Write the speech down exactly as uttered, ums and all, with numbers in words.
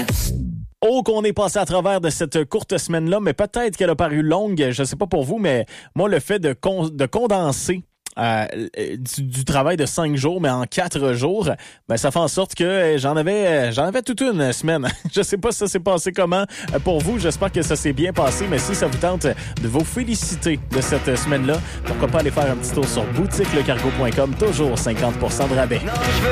Oh, qu'on est passé à travers de cette courte semaine-là, mais peut-être qu'elle a paru longue, je sais pas pour vous, mais moi, le fait de, con- de condenser euh, du, du travail de cinq jours, mais en quatre jours, ben ça fait en sorte que j'en avais j'en avais toute une semaine. Je sais pas si ça s'est passé comment pour vous, j'espère que ça s'est bien passé, mais si ça vous tente de vous féliciter de cette semaine-là, pourquoi pas aller faire un petit tour sur boutique le cargo point com, toujours cinquante pour cent de rabais.